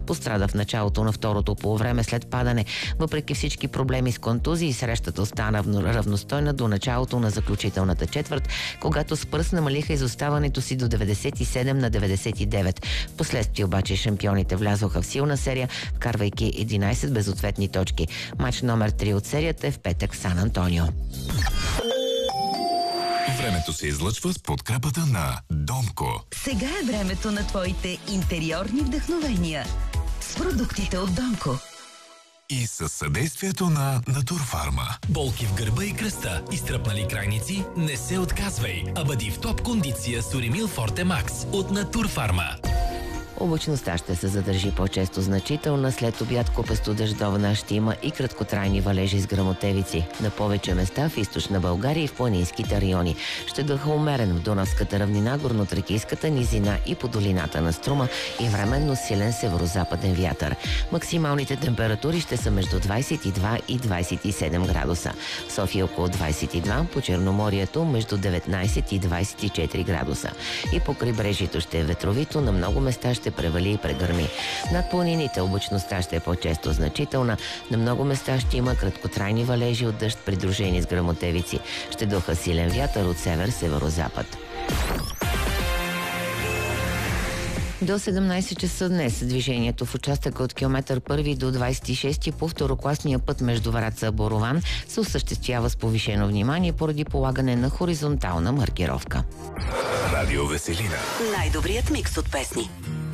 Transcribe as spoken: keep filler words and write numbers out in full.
пострада в началото на второто полувреме след падане. Въпреки всички проблеми с контузии, срещата остана равностойна до началото на заключителната четвърт, когато Спърс намалиха изоставането си до деветдесет и седем на деветдесет и девет. Впоследствие обаче шампионите влязоха в силна серия, вкарвайки единайсет безответни точки. Мач номер три от серията е в петък в Сан Антонио. Времето се излъчва с подкрепата на Домко. Сега е времето на твоите интериорни вдъхновения с продуктите от Домко. И със съдействието на Натурфарма. Болки в гърба и кръста, изтръпнали крайници? Не се отказвай, а бъди в топ кондиция с Уремил Форте Макс от Натурфарма. Облачността ще се задържи по-често значителна. След обяд купесто дъждовна ще има и краткотрайни валежи с гръмотевици. На повече места в източна България и в планинските райони. Ще дъха умерен в Дунавската равнина, горнотракийската низина и по долината на Струма и временно силен северо-западен вятър. Максималните температури ще са между двайсет и два и двайсет и седем градуса. В София около двайсет и два, по Черноморието между деветнайсет и двайсет и четири градуса. И по крайбрежието ще е ветровито, на много места ще превали и прегърми. Над планините облачността ще е по-често значителна. На много места ще има краткотрайни валежи от дъжд, придружени с гръмотевици. Ще духа силен вятър от север-северозапад. До седемнайсет часа днес движението в участъка от километър първи до двайсет и шести по второкласния път между Враца и Борован се осъществява с повишено внимание поради полагане на хоризонтална маркировка. Радио Веселина. Най-добрият микс от песни.